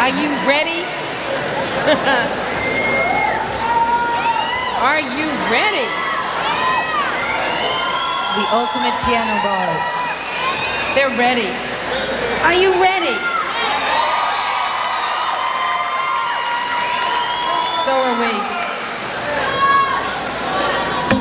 Are you ready? Are you ready? The ultimate piano bar. They're ready. Are you ready? So are we.